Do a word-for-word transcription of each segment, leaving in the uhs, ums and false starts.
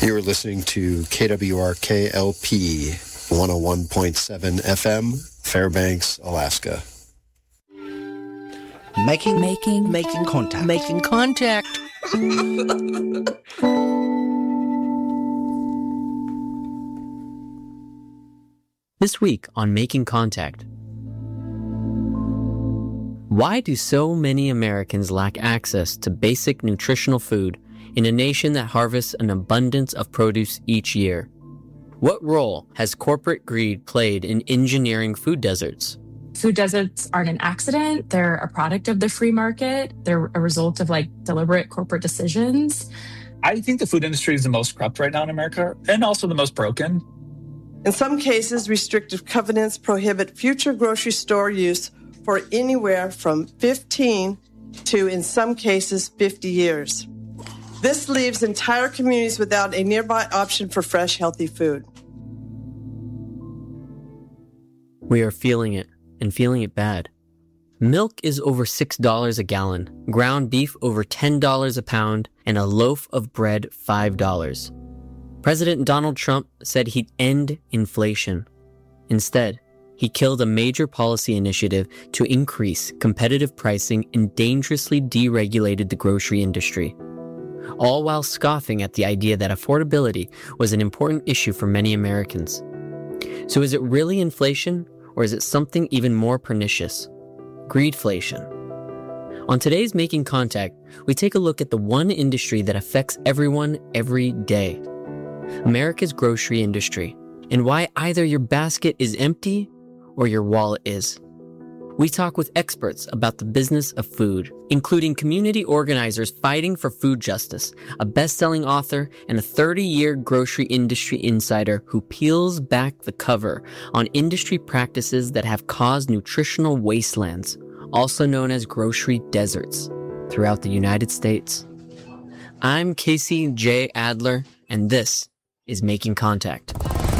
You're listening to K W R K L P one oh one point seven F M, Fairbanks, Alaska. Making, making, making contact. Making contact. This week on Making Contact. Why do so many Americans lack access to basic nutritional food in a nation that harvests an abundance of produce each year? What role has corporate greed played in engineering food deserts? Food deserts aren't an accident. They're a product of the free market. They're a result of like deliberate corporate decisions. I think the food industry is the most corrupt right now in America and also the most broken. In some cases, restrictive covenants prohibit future grocery store use for anywhere from fifteen to, in some cases, fifty years. This leaves entire communities without a nearby option for fresh, healthy food. We are feeling it, and feeling it bad. Milk is over six dollars a gallon, ground beef over ten dollars a pound, and a loaf of bread five dollars. President Donald Trump said he'd end inflation. Instead, he killed a major policy initiative to increase competitive pricing and dangerously deregulated the grocery industry, all while scoffing at the idea that affordability was an important issue for many Americans. So is it really inflation, or is it something even more pernicious? Greedflation. On today's Making Contact, we take a look at the one industry that affects everyone every day. America's grocery industry, and why either your basket is empty or your wallet is. We talk with experts about the business of food, including community organizers fighting for food justice, a best-selling author, and a thirty-year grocery industry insider who peels back the cover on industry practices that have caused nutritional wastelands, also known as grocery deserts, throughout the United States. I'm Casey J. Adler, and this is Making Contact.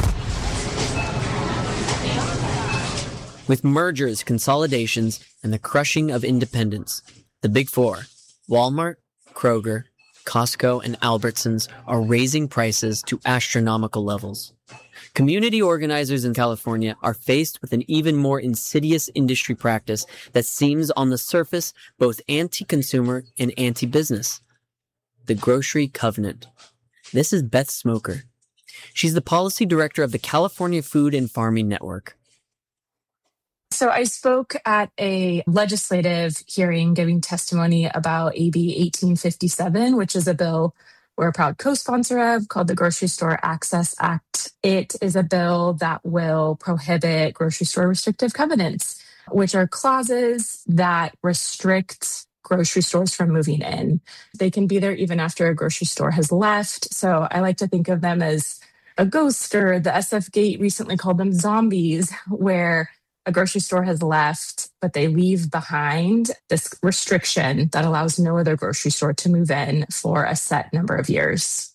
With mergers, consolidations, and the crushing of independence, the Big Four, Walmart, Kroger, Costco, and Albertsons are raising prices to astronomical levels. Community organizers in California are faced with an even more insidious industry practice that seems on the surface both anti-consumer and anti-business. The Grocery Covenant. This is Beth Smoker. She's the policy director of the California Food and Farming Network. So I spoke at a legislative hearing giving testimony about A B eighteen fifty-seven, which is a bill we're a proud co-sponsor of called the Grocery Store Access Act. It is a bill that will prohibit grocery store restrictive covenants, which are clauses that restrict grocery stores from moving in. They can be there even after a grocery store has left. So I like to think of them as a ghost, or the S F Gate recently called them zombies, where a grocery store has left, but they leave behind this restriction that allows no other grocery store to move in for a set number of years.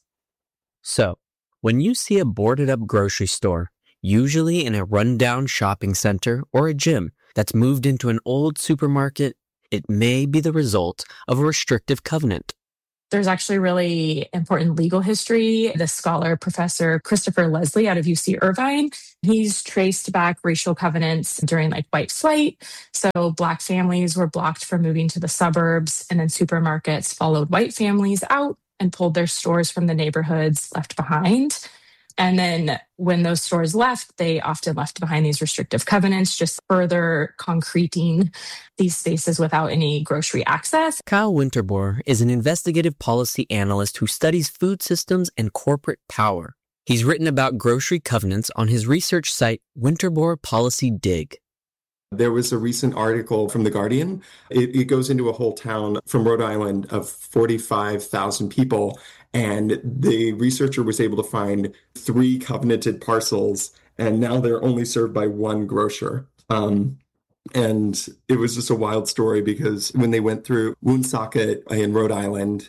So, when you see a boarded up grocery store, usually in a rundown shopping center or a gym that's moved into an old supermarket, it may be the result of a restrictive covenant. There's actually really important legal history. The scholar, Professor Christopher Leslie out of U C Irvine, he's traced back racial covenants during like white flight. So Black families were blocked from moving to the suburbs, and then supermarkets followed white families out and pulled their stores from the neighborhoods left behind. And then when those stores left, they often left behind these restrictive covenants, just further concreting these spaces without any grocery access. Kyle Winterbor is an investigative policy analyst who studies food systems and corporate power. He's written about grocery covenants on his research site, Winterbor Policy Dig. There was a recent article from The Guardian. It, it goes into a whole town from Rhode Island of forty-five thousand people. And the researcher was able to find three covenanted parcels, and now they're only served by one grocer. Um, and it was just a wild story because when they went through Woonsocket in Rhode Island,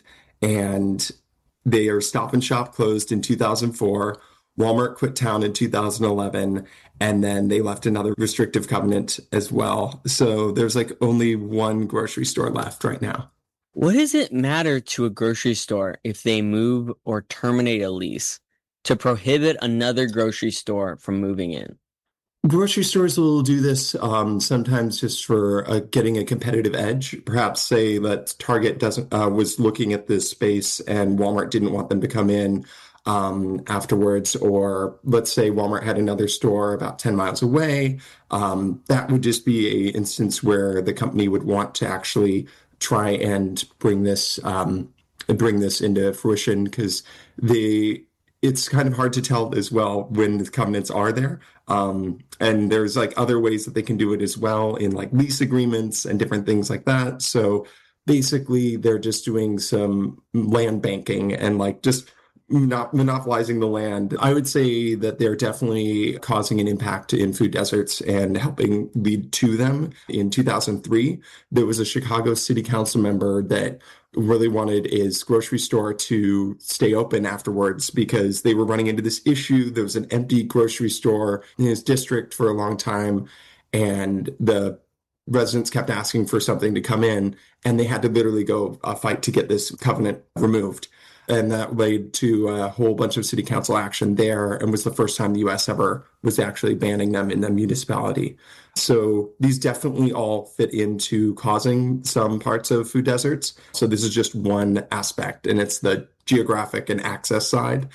and their Stop and Shop closed in two thousand four, Walmart quit town in two thousand eleven, and then they left another restrictive covenant as well. So there's like only one grocery store left right now. What does it matter to a grocery store if they move or terminate a lease to prohibit another grocery store from moving in? Grocery stores will do this um, sometimes just for uh, getting a competitive edge. Perhaps say that Target doesn't uh, was looking at this space and Walmart didn't want them to come in um, afterwards, or let's say Walmart had another store about ten miles away. Um, that would just be an instance where the company would want to actually try and bring this um, bring this into fruition, because the it's kind of hard to tell as well when the covenants are there. Um, and there's like other ways that they can do it as well in like lease agreements and different things like that. So basically they're just doing some land banking and like just not monopolizing the land. I would say that they're definitely causing an impact in food deserts and helping lead to them. In two thousand three, there was a Chicago City Council member that really wanted his grocery store to stay open afterwards because they were running into this issue. There was an empty grocery store in his district for a long time, and the residents kept asking for something to come in, and they had to literally go uh, fight to get this covenant removed. And that led to a whole bunch of city council action there, and was the first time the U S ever was actually banning them in the municipality. So these definitely all fit into causing some parts of food deserts. So this is just one aspect, and it's the geographic and access side.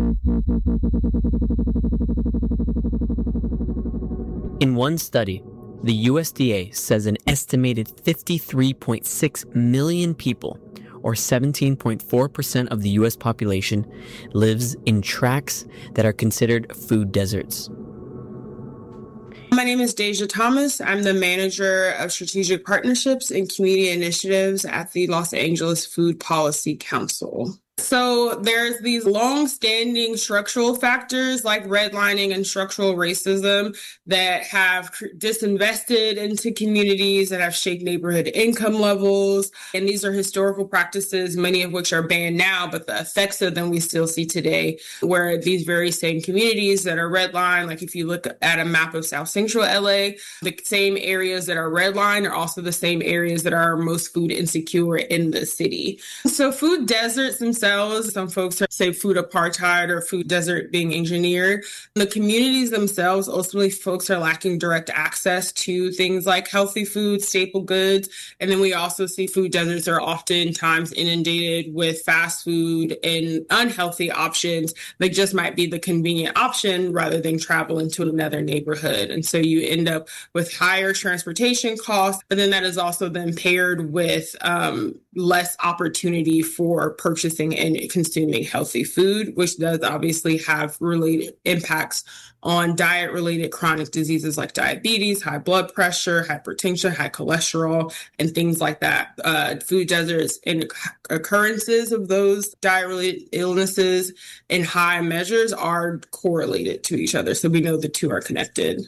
In one study, the U S D A says an estimated fifty-three point six million people, or seventeen point four percent of the U S population, lives in tracts that are considered food deserts. My name is Deja Thomas. I'm the manager of strategic partnerships and community initiatives at the Los Angeles Food Policy Council. So there's these long-standing structural factors like redlining and structural racism that have disinvested into communities and have shaped neighborhood income levels. And these are historical practices, many of which are banned now, but the effects of them we still see today, where these very same communities that are redlined, like if you look at a map of South Central L A, the same areas that are redlined are also the same areas that are most food insecure in the city. So food deserts themselves, some folks say food apartheid or food desert being engineered. The communities themselves, ultimately, folks are lacking direct access to things like healthy food, staple goods. And then we also see food deserts are oftentimes inundated with fast food and unhealthy options that just might be the convenient option rather than travel into another neighborhood. And so you end up with higher transportation costs, but then that is also then paired with um, less opportunity for purchasing and consuming healthy food, which does obviously have related impacts on diet-related chronic diseases like diabetes, high blood pressure, hypertension, high cholesterol, and things like that. Uh, food deserts and occurrences of those diet-related illnesses in high measures are correlated to each other. So we know the two are connected.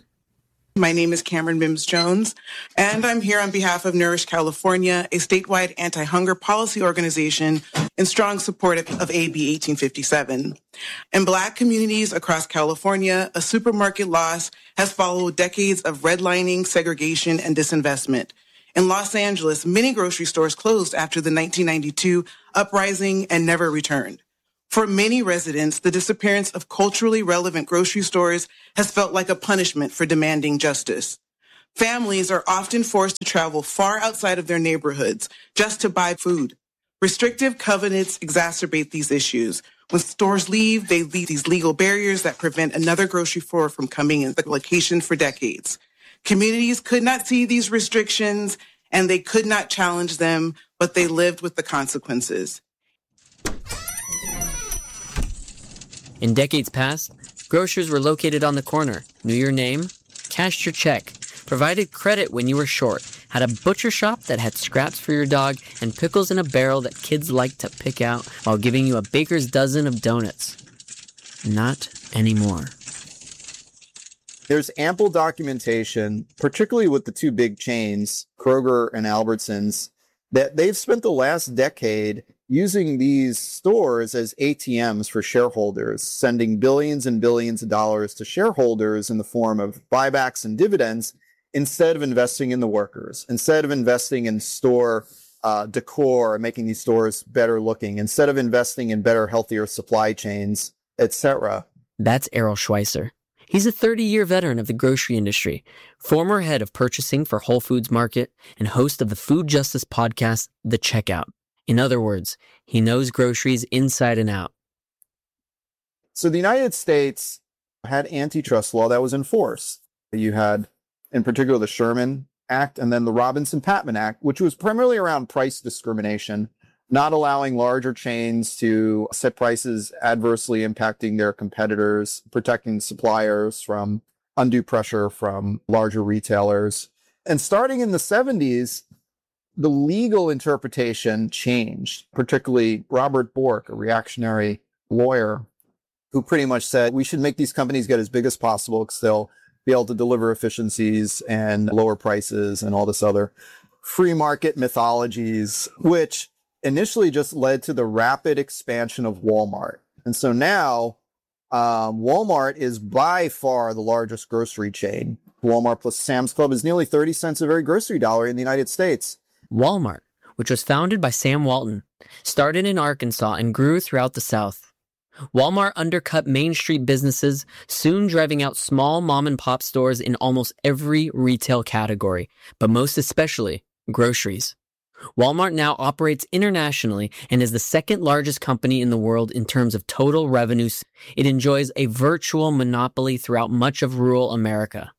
My name is Cameron Mims-Jones, and I'm here on behalf of Nourish California, a statewide anti-hunger policy organization in strong support of A B eighteen fifty-seven. In Black communities across California, a supermarket loss has followed decades of redlining, segregation, and disinvestment. In Los Angeles, many grocery stores closed after the nineteen ninety-two uprising and never returned. For many residents, the disappearance of culturally relevant grocery stores has felt like a punishment for demanding justice. Families are often forced to travel far outside of their neighborhoods just to buy food. Restrictive covenants exacerbate these issues. When stores leave, they leave these legal barriers that prevent another grocery store from coming in the location for decades. Communities could not see these restrictions and they could not challenge them, but they lived with the consequences. In decades past, grocers were located on the corner, knew your name, cashed your check, provided credit when you were short, had a butcher shop that had scraps for your dog, and pickles in a barrel that kids liked to pick out while giving you a baker's dozen of donuts. Not anymore. There's ample documentation, particularly with the two big chains, Kroger and Albertsons, that they've spent the last decade using these stores as A T Ms for shareholders, sending billions and billions of dollars to shareholders in the form of buybacks and dividends instead of investing in the workers, instead of investing in store uh, decor and making these stores better looking instead of investing in better, healthier supply chains, et cetera. That's Errol Schweitzer. He's a thirty-year veteran of the grocery industry, former head of purchasing for Whole Foods Market, and host of the food justice podcast, The Checkout. In other words, he knows groceries inside and out. So the United States had antitrust law that was enforced. You had, in particular, the Sherman Act and then the Robinson-Patman Act, which was primarily around price discrimination, not allowing larger chains to set prices adversely impacting their competitors, protecting suppliers from undue pressure from larger retailers. And starting in the seventies, the legal interpretation changed, particularly Robert Bork, a reactionary lawyer, who pretty much said we should make these companies get as big as possible because they'll be able to deliver efficiencies and lower prices and all this other free market mythologies, which initially just led to the rapid expansion of Walmart. And so now um, Walmart is by far the largest grocery chain. Walmart plus Sam's Club is nearly thirty cents of every grocery dollar in the United States. Walmart, which was founded by Sam Walton, started in Arkansas and grew throughout the South. Walmart undercut Main Street businesses, soon driving out small mom-and-pop stores in almost every retail category, but most especially groceries. Walmart now operates internationally and is the second largest company in the world in terms of total revenues. It enjoys a virtual monopoly throughout much of rural America.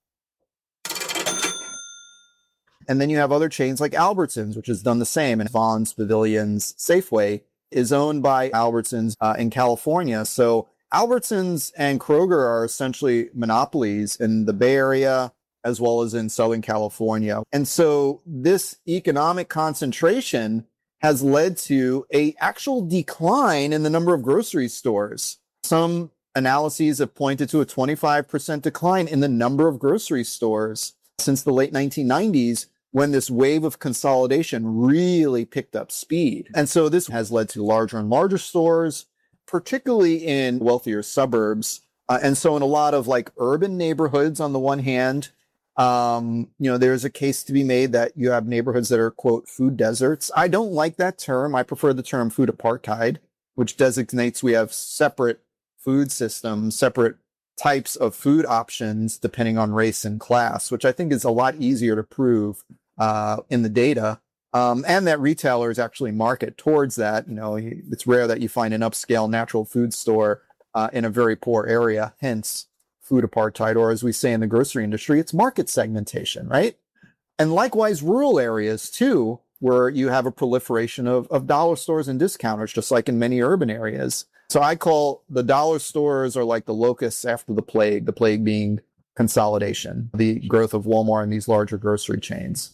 And then you have other chains like Albertsons, which has done the same. And Vons, Pavilions, Safeway is owned by Albertsons uh, in California. So Albertsons and Kroger are essentially monopolies in the Bay Area, as well as in Southern California. And so this economic concentration has led to a actual decline in the number of grocery stores. Some analyses have pointed to a twenty-five percent decline in the number of grocery stores since the late nineteen nineties, when this wave of consolidation really picked up speed. And so this has led to larger and larger stores, particularly in wealthier suburbs. Uh, and so in a lot of like urban neighborhoods on the one hand, Um, you know, there's a case to be made that you have neighborhoods that are, quote, food deserts. I don't like that term. I prefer the term food apartheid, which designates we have separate food systems, separate types of food options depending on race and class, which I think is a lot easier to prove uh, in the data. Um, and that retailers actually market towards that. You know, it's rare that you find an upscale natural food store uh, in a very poor area, hence food apartheid, or as we say in the grocery industry, it's market segmentation, right? And likewise, rural areas too, where you have a proliferation of, of dollar stores and discounters, just like in many urban areas. So I call the dollar stores are like the locusts after the plague, the plague being consolidation, the growth of Walmart and these larger grocery chains.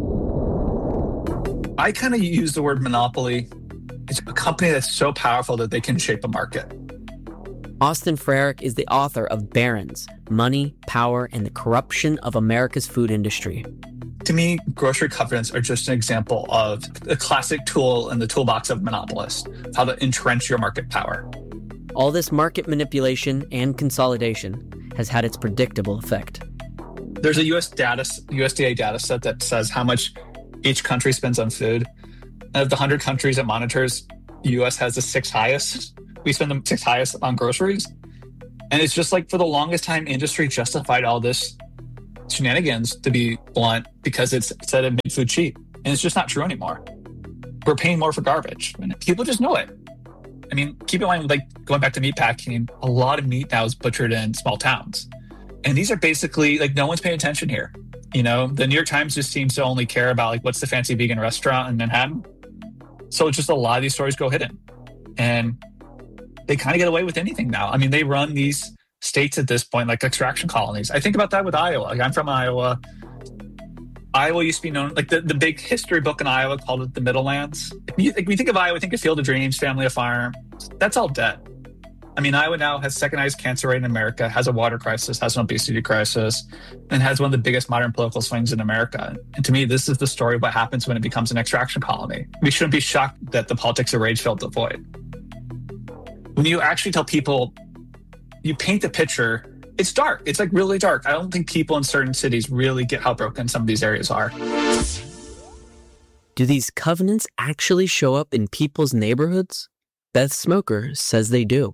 I kind of use the word monopoly. It's a company that's so powerful that they can shape a market. Austin Frerick is the author of Barron's, Money, Power, and the Corruption of America's Food Industry. To me, grocery covenants are just an example of a classic tool in the toolbox of monopolists, how to entrench your market power. All this market manipulation and consolidation has had its predictable effect. There's a U S data, U S D A data set that says how much each country spends on food. And of the one hundred countries it monitors, the U S has the sixth highest. We spend the sixth highest on groceries. And it's just like for the longest time, industry justified all this shenanigans, to be blunt, because it's said it made food cheap. And it's just not true anymore. We're paying more for garbage. And people just know it. I mean, keep in mind, like going back to meat packing, a lot of meat now is butchered in small towns. And these are basically like no one's paying attention here. You know, the New York Times just seems to only care about like what's the fancy vegan restaurant in Manhattan. So it's just a lot of these stories go hidden. And they kind of get away with anything now. I mean, they run these states at this point like extraction colonies. I think about that with Iowa. Like, I'm from Iowa. Iowa used to be known, like the, the big history book in Iowa called it the Middlelands. If you, if we think of Iowa, think of Field of Dreams, Family of Farm. That's all dead. I mean, Iowa now has second highest cancer rate in America, has a water crisis, has an obesity crisis, and has one of the biggest modern political swings in America. And to me, this is the story of what happens when it becomes an extraction colony. We shouldn't be shocked that the politics of rage filled the void. When you actually tell people, you paint the picture, it's dark. It's like really dark. I don't think people in certain cities really get how broken some of these areas are. Do these covenants actually show up in people's neighborhoods? Beth Smoker says they do.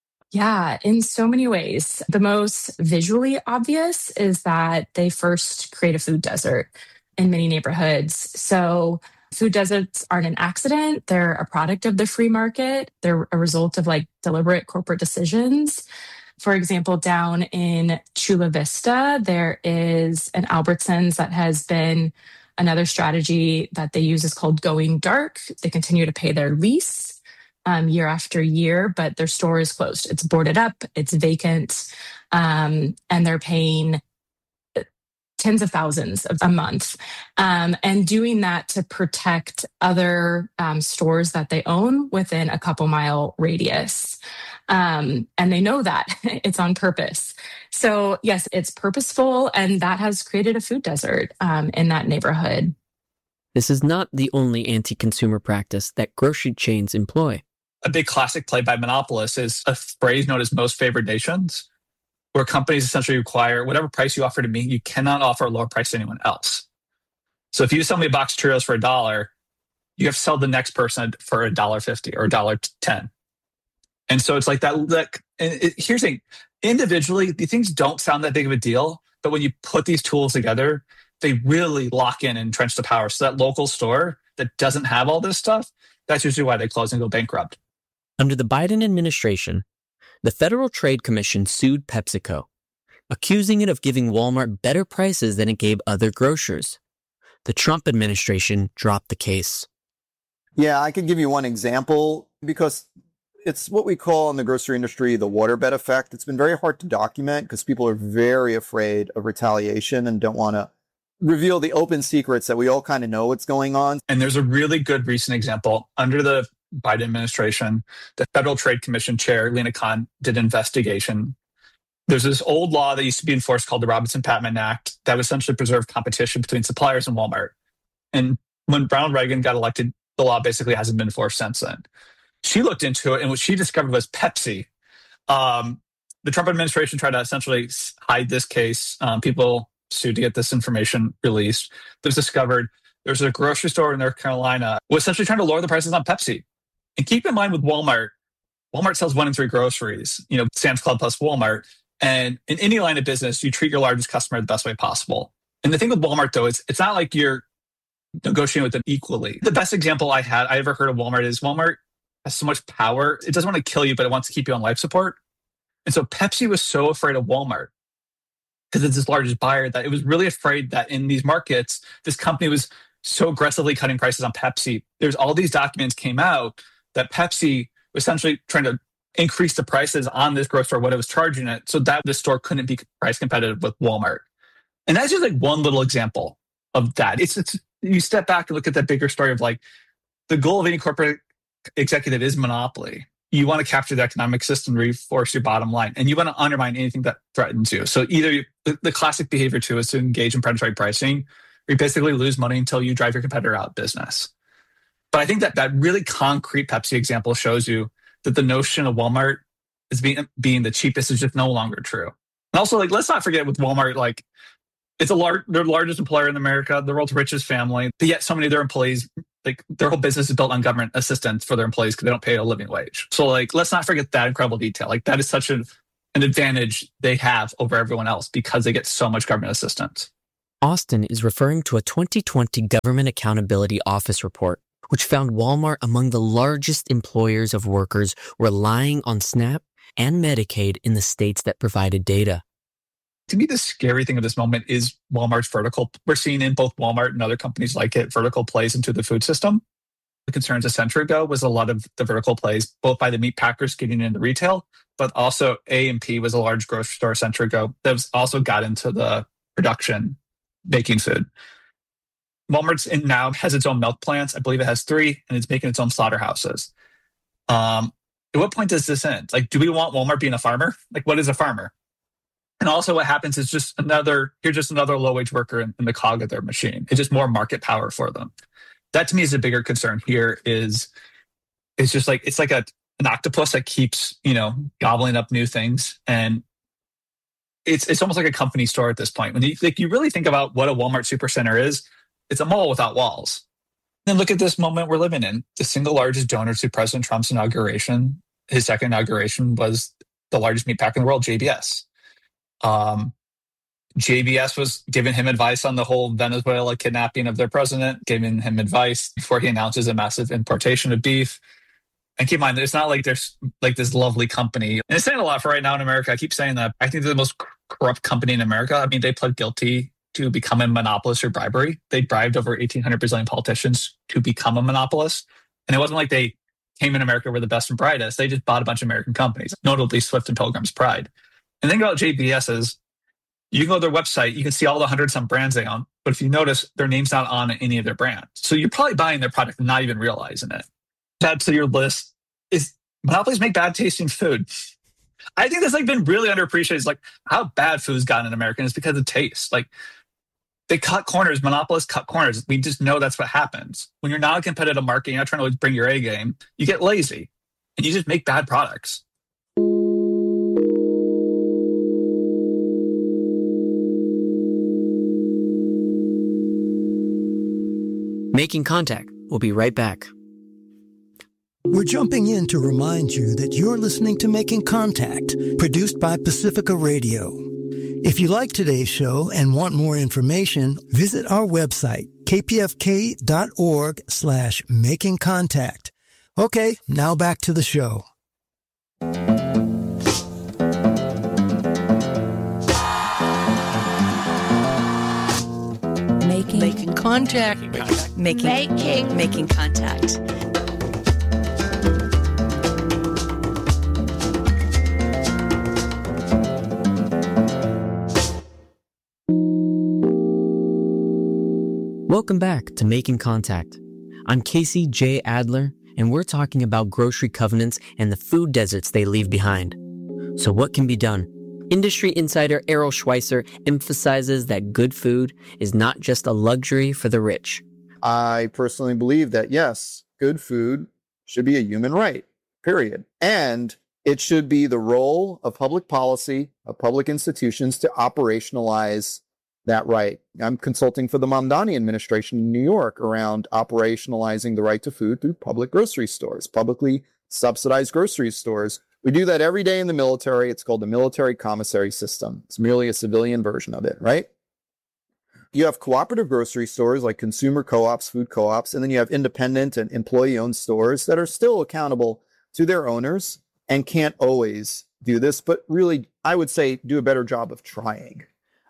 Yeah, in so many ways. The most visually obvious is that they first create a food desert in many neighborhoods. So food deserts aren't an accident. They're a product of the free market. They're a result of like deliberate corporate decisions. For example, down in Chula Vista, there is an Albertsons that has been another strategy that they use is called going dark. They continue to pay their lease Um, year after year, but their store is closed. It's boarded up, it's vacant, um, and they're paying tens of thousands a month. Um, and doing that to protect other um, stores that they own within a couple mile radius. Um, and they know that it's on purpose. So yes, it's purposeful, and that has created a food desert um, in that neighborhood. This is not the only anti-consumer practice that grocery chains employ. A big classic play by monopolists is a phrase known as most favored nations, where companies essentially require whatever price you offer to me, you cannot offer a lower price to anyone else. So if you sell me a box of Cheerios for a dollar, you have to sell the next person for a dollar fifty or a dollar ten. And so it's like that. that and it, here's the thing: individually, these things don't sound that big of a deal, but when you put these tools together, they really lock in and entrench the power. So that local store that doesn't have all this stuff, that's usually why they close and go bankrupt. Under the Biden administration, the Federal Trade Commission sued PepsiCo, accusing it of giving Walmart better prices than it gave other grocers. The Trump administration dropped the case. Yeah, I could give you one example because it's what we call in the grocery industry the waterbed effect. It's been very hard to document because people are very afraid of retaliation and don't want to reveal the open secrets that we all kind of know what's going on. And there's a really good recent example. Under the Biden administration, the Federal Trade Commission chair, Lena Khan, did an investigation. There's this old law that used to be enforced called the Robinson-Patman Act that would essentially preserve competition between suppliers and Walmart. And when Ronald Reagan got elected, the law basically hasn't been enforced since then. She looked into it, and what she discovered was Pepsi. Um, the Trump administration tried to essentially hide this case. Um, people sued to get this information released. It was discovered there's a grocery store in North Carolina was essentially trying to lower the prices on Pepsi. And keep in mind with Walmart, Walmart sells one in three groceries, you know, Sam's Club plus Walmart. And in any line of business, you treat your largest customer the best way possible. And the thing with Walmart, though, is it's not like you're negotiating with them equally. The best example I had, I ever heard of Walmart is Walmart has so much power. It doesn't want to kill you, but it wants to keep you on life support. And so Pepsi was so afraid of Walmart because it's its largest buyer that it was really afraid that in these markets, this company was so aggressively cutting prices on Pepsi. There's all these documents came out that Pepsi was essentially trying to increase the prices on this grocery store, what it was charging it, so that the store couldn't be price competitive with Walmart. And that's just like one little example of that. It's, it's you step back and look at that bigger story of like the goal of any corporate executive is monopoly. You want to capture the economic system, reinforce your bottom line, and you want to undermine anything that threatens you. So either you, the, the classic behavior too is to engage in predatory pricing, where you basically lose money until you drive your competitor out of business. But I think that that really concrete Pepsi example shows you that the notion of Walmart as being being the cheapest is just no longer true. And also, like, let's not forget with Walmart, like, it's a large, they're the largest employer in America, the world's richest family, but yet so many of their employees, like, their whole business is built on government assistance for their employees because they don't pay a living wage. So, like, let's not forget that incredible detail. Like, that is such an, an advantage they have over everyone else because they get so much government assistance. Austin is referring to a twenty twenty Government Accountability Office report, which found Walmart among the largest employers of workers relying on SNAP and Medicaid in the states that provided data. To me, the scary thing of this moment is Walmart's vertical. We're seeing in both Walmart and other companies like it, vertical plays into the food system. The concerns a century ago was a lot of the vertical plays, both by the meat packers getting into retail, but also A and P was a large grocery store a century ago that was also got into the production, making food. Walmart's in now has its own milk plants. I believe it has three, and it's making its own slaughterhouses. Um, at what point does this end? Like, do we want Walmart being a farmer? Like, what is a farmer? And also what happens is just another, you're just another low-wage worker in, in the cog of their machine. It's just more market power for them. That to me is a bigger concern here is, it's just like, it's like a, an octopus that keeps, you know, gobbling up new things. And it's it's almost like a company store at this point. When you, like, you really think about what a Walmart Supercenter is, it's a mall without walls. And look at this moment we're living in. The single largest donor to President Trump's inauguration, his second inauguration, was the largest meat packer in the world, J B S. Um, J B S was giving him advice on the whole Venezuela kidnapping of their president, giving him advice before he announces a massive importation of beef. And keep in mind, it's not like there's like this lovely company. And it's saying a lot for right now in America. I keep saying that. I think they're the most corrupt company in America. I mean, they pled guilty to become a monopolist or bribery. They bribed over eighteen hundred Brazilian politicians to become a monopolist. And it wasn't like they came in America were the best and brightest. They just bought a bunch of American companies, notably Swift and Pilgrim's Pride. And the thing about J B S is you can go to their website, you can see all the hundred some brands they own. But if you notice, their name's not on any of their brands. So you're probably buying their product and not even realizing it. Add to your list is monopolies make bad tasting food. I think that's like been really underappreciated. It's like how bad food's gotten in America is because of taste. Like they cut corners, monopolists cut corners. We just know that's what happens. When you're not a competitive market, you're not trying to always bring your A game, you get lazy and you just make bad products. Making Contact. We'll be right back. We're jumping in to remind you that you're listening to Making Contact, produced by Pacifica Radio. If you like today's show and want more information, visit our website, kpfk.org slash making contact. Okay, now back to the show. Making, making contact. Making, making, making contact. Welcome back to Making Contact. I'm Casey J. Adler, and we're talking about grocery covenants and the food deserts they leave behind. So what can be done? Industry insider Errol Schweitzer emphasizes that good food is not just a luxury for the rich. I personally believe that, yes, good food should be a human right, period. And it should be the role of public policy, of public institutions to operationalize that right. I'm consulting for the Mamdani administration in New York around operationalizing the right to food through public grocery stores, publicly subsidized grocery stores. We do that every day in the military. It's called the military commissary system. It's merely a civilian version of it, right? You have cooperative grocery stores like consumer co-ops, food co-ops, and then you have independent and employee-owned stores that are still accountable to their owners and can't always do this, but really, I would say, do a better job of trying.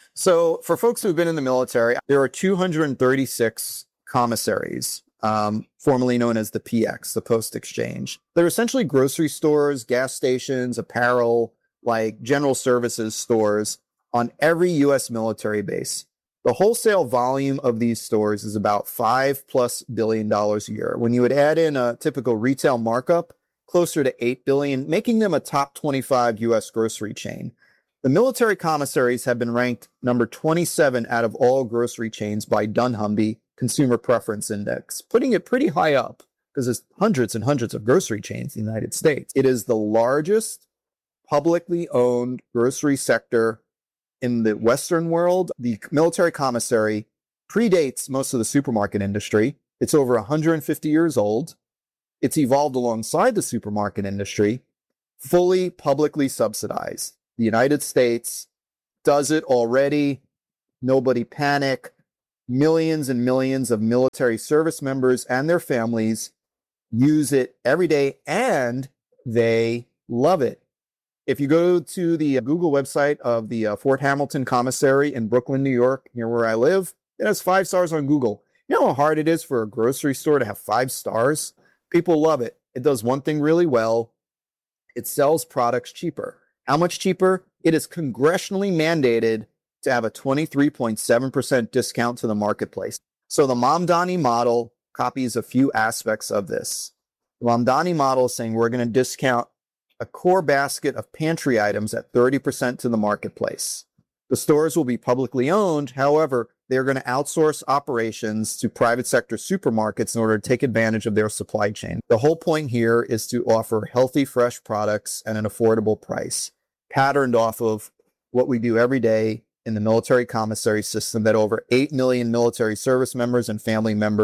So for folks who've been in the military, there are two hundred thirty-six commissaries, um, formerly known as the P X, the Post Exchange. They're essentially grocery stores, gas stations, apparel, like general services stores on every U S military base. The wholesale volume of these stores is about five plus billion dollars a year. When you would add in a typical retail markup, closer to eight billion, making them a top twenty-five U S grocery chain. The military commissaries have been ranked number twenty-seven out of all grocery chains by Dunnhumby Consumer Preference Index, putting it pretty high up because there's hundreds and hundreds of grocery chains in the United States. It is the largest publicly owned grocery sector in the Western world. The military commissary predates most of the supermarket industry. It's over one hundred fifty years old. It's evolved alongside the supermarket industry, fully publicly subsidized. The United States does it already. Nobody panic. Millions and millions of military service members and their families use it every day, and they love it. If you go to the Google website of the uh, Fort Hamilton Commissary in Brooklyn, New York, near where I live, it has five stars on Google. You know how hard it is for a grocery store to have five stars? People love it. It does one thing really well. It sells products cheaper. How much cheaper? It is congressionally mandated to have a twenty-three point seven percent discount to the marketplace. So the Mamdani model copies a few aspects of this. The Mamdani model is saying we're going to discount a core basket of pantry items at thirty percent to the marketplace. The stores will be publicly owned. However, they're going to outsource operations to private sector supermarkets in order to take advantage of their supply chain. The whole point here is to offer healthy, fresh products at an affordable price, patterned off of what we do every day in the military commissary system that over eight million military service members and family members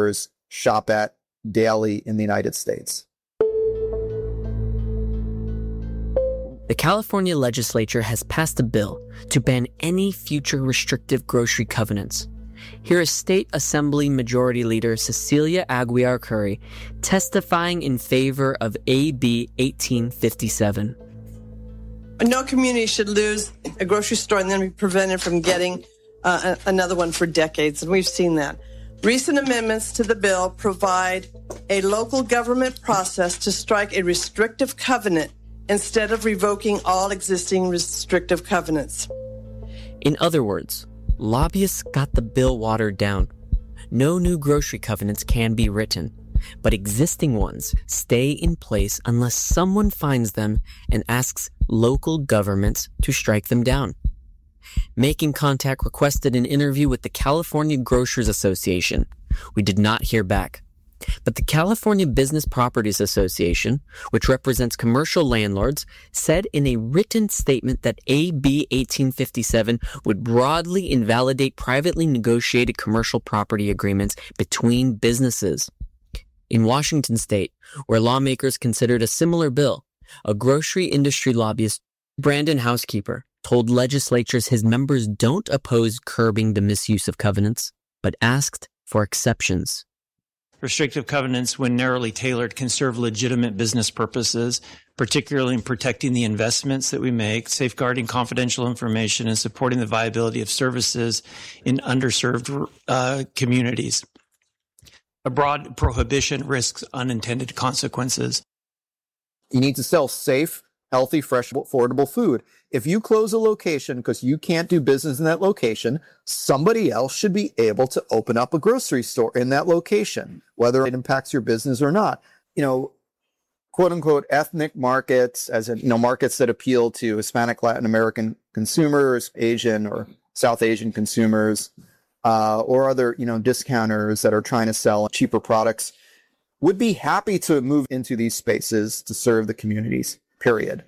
shop at daily in the United States. The California legislature has passed a bill to ban any future restrictive grocery covenants. Here is State Assembly Majority Leader Cecilia Aguiar Curry testifying in favor of A B eighteen fifty-seven. No community should lose a grocery store and then be prevented from getting uh, another one for decades, and we've seen that. Recent amendments to the bill provide a local government process to strike a restrictive covenant instead of revoking all existing restrictive covenants. In other words, lobbyists got the bill watered down. No new grocery covenants can be written, but existing ones stay in place unless someone finds them and asks local governments to strike them down. Making Contact requested an interview with the California Grocers Association. We did not hear back. But the California Business Properties Association, which represents commercial landlords, said in a written statement that A B eighteen fifty-seven would broadly invalidate privately negotiated commercial property agreements between businesses. In Washington state, where lawmakers considered a similar bill, a grocery industry lobbyist, Brandon Housekeeper, told legislatures his members don't oppose curbing the misuse of covenants, but asked for exceptions. Restrictive covenants, when narrowly tailored, can serve legitimate business purposes, particularly in protecting the investments that we make, safeguarding confidential information, and supporting the viability of services in underserved uh, communities. A broad prohibition risks unintended consequences. You need to sell safe, healthy, fresh, affordable food. If you close a location because you can't do business in that location, somebody else should be able to open up a grocery store in that location, whether it impacts your business or not. You know, quote unquote, ethnic markets, as in, you know, markets that appeal to Hispanic, Latin American consumers, Asian or South Asian consumers, uh, or other, you know, discounters that are trying to sell cheaper products, would be happy to move into these spaces to serve the communities, period.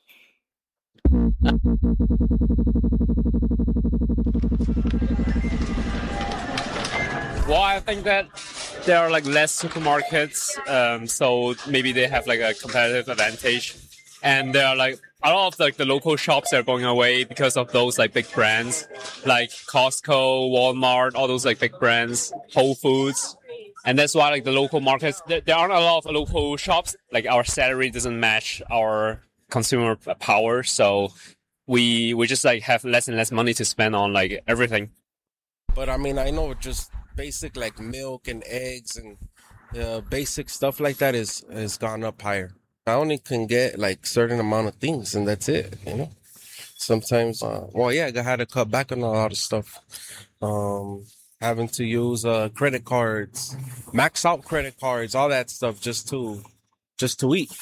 Well, I think that there are like less supermarkets, um, so maybe they have like a competitive advantage. And there are like a lot of like the local shops that are going away because of those like big brands, like Costco, Walmart, all those like big brands, Whole Foods. And that's why like the local markets, there, there aren't a lot of local shops. Like our salary doesn't match our consumer power, so we we just like have less and less money to spend on like everything. But I mean, I know just basic like milk and eggs and uh, basic stuff like that is has gone up higher. I only can get like certain amount of things, and that's it. You know, sometimes, uh, well, yeah, I had to cut back on a lot of stuff. Um, having to use uh, credit cards, max out credit cards, all that stuff just to just to eat.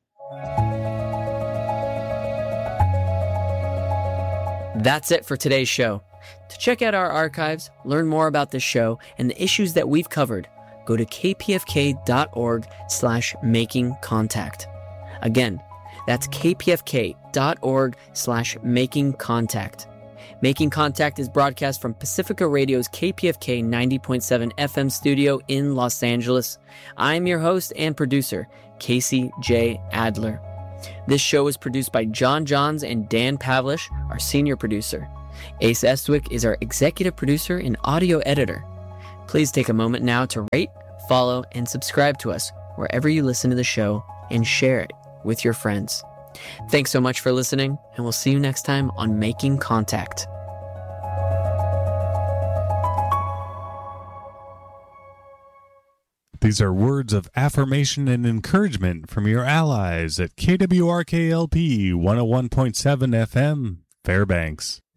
That's it for today's show. To check out our archives, learn more about this show and the issues that we've covered, go to kpfk.org slash making contact. Again, that's kpfk.org slash making contact. Making Contact is broadcast from Pacifica Radio's K P F K ninety point seven F M studio in Los Angeles. I'm your host and producer, Casey J. Adler. This show is produced by John Johns and Dan Pavlish, our senior producer. Ace Estwick is our executive producer and audio editor. Please take a moment now to rate, follow, and subscribe to us wherever you listen to the show and share it with your friends. Thanks so much for listening, and we'll see you next time on Making Contact. These are words of affirmation and encouragement from your allies at K W R K L P one oh one point seven F M, Fairbanks.